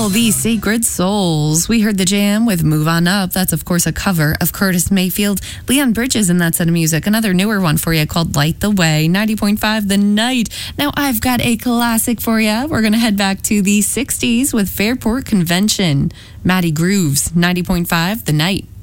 All These Sacred Souls. We heard The Jam with Move On Up. That's, of course, a cover of Curtis Mayfield. Leon Bridges in that set of music. Another newer one for you called Light the Way. 90.5 The Night. Now, I've got a classic for you. We're going to head back to the 60s with Fairport Convention. Matty Grooves. 90.5 The Night.